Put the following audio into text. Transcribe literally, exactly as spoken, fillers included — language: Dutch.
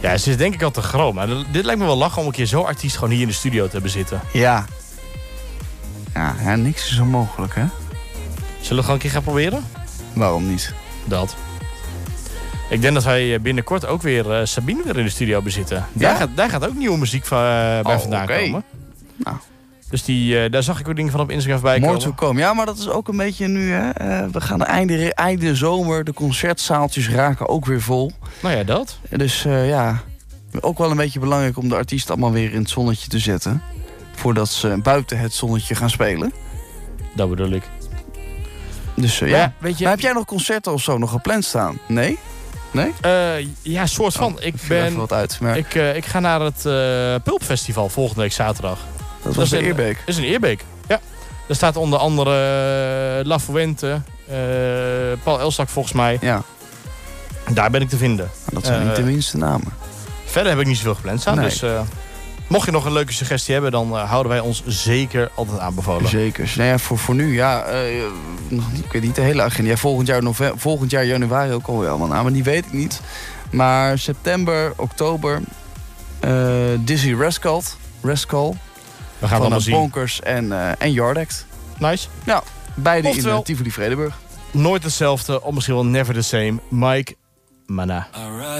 Ja, ze is denk ik al te groot. Maar dit lijkt me wel lachen om een keer zo'n artiest gewoon hier in de studio te hebben zitten. Ja. Ja, ja, niks is onmogelijk, hè? Zullen we het gewoon een keer gaan proberen? Waarom niet? Dat. Ik denk dat wij binnenkort ook weer uh, Sabine weer in de studio bezitten. Daar, Ja? gaat, daar gaat ook nieuwe muziek van, uh, bij Oh, vandaan okay. komen. Nou. Dus die, uh, daar zag ik ook dingen van op Instagram voorbij More komen. to come. Ja, maar dat is ook een beetje nu, hè. Uh, we gaan einde, einde zomer, de concertzaaltjes raken ook weer vol. Nou ja, dat. Dus uh, ja, ook wel een beetje belangrijk om de artiesten allemaal weer in het zonnetje te zetten. Voordat ze buiten het zonnetje gaan spelen. Dat bedoel ik. Dus uh, Maar ja, ja, weet je... Maar heb jij nog concerten of zo nog gepland staan? Nee? Nee? Uh, ja, soort van. Oh, ik viel even ben... wat uit. Maar Ik, uh, ik ga naar het uh, Pulpfestival volgende week zaterdag. dat was is de een- Eerbeek. Dat is een Eerbeek, ja. Daar staat onder andere uh, La Fuente, uh, Paul Elstak volgens mij. Ja, Daar ben ik te vinden. maar dat zijn Uh, niet de minste namen. Verder heb ik niet zoveel gepland staan. Nee. Dus uh, mocht je nog een leuke suggestie hebben, dan uh, houden wij ons zeker altijd aanbevolen. Zeker. Nou ja, voor, voor nu, ja, uh, nog niet, ik weet niet de hele agenda. Ja, volgend jaar, november, volgend jaar januari ook alweer allemaal namen, die weet ik niet. Maar september, oktober, uh, Dizzy Rascal, Rascal We gaan het van allemaal uh, zien. Bonkers en, uh, en Yardact. Nice. Ja, beide Oftewel- in uh, Tivoli Vredenburg. Nooit hetzelfde, of misschien wel never the same. Mike Mana.